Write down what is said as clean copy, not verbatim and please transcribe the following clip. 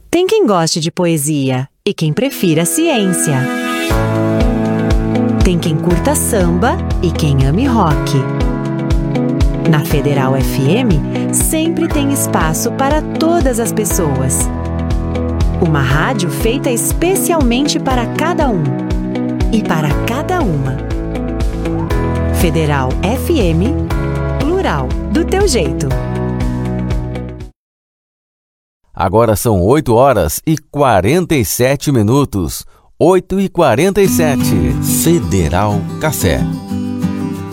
Tem quem goste de poesia e quem prefira ciência. Tem quem curta samba e quem ame rock. Na Federal FM, sempre tem espaço para todas as pessoas. Uma rádio feita especialmente para cada um e para cada uma. Federal FM, plural, do teu jeito. Agora são 8h47. 8h47. Federal Café.